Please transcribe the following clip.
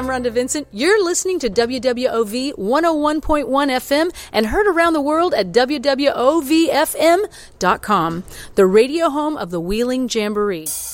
I'm Rhonda Vincent. You're listening to WWOV 101.1 FM and heard around the world at WWOVFM.com, the radio home of the Wheeling Jamboree.